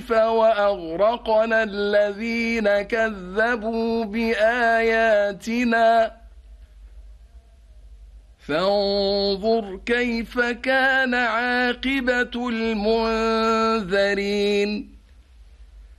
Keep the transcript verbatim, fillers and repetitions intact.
كيف وأغرقنا الذين كذبوا بآياتنا فانظر كيف كان عاقبة المنذرين